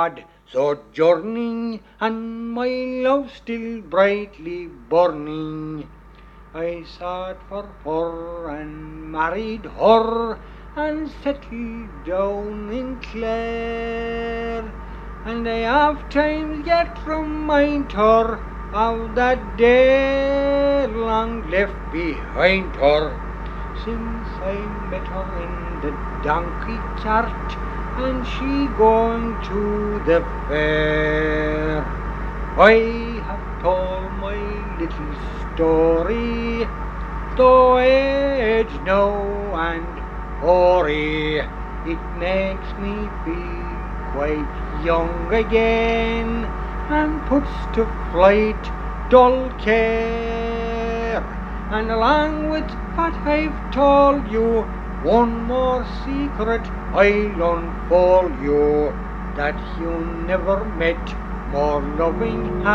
sojourning, and my love still brightly burning. I sought for her and married her, and settled down in Clare. And I oft times yet remind her of that day long left behind her, since I met her in the donkey cart, and she going to the fair. I have told my little story, though aged now and hoary, it makes me feel quite young again, and puts to flight dull care. And along with what I've told you, one more secret I'll unfold you, that you never met more loving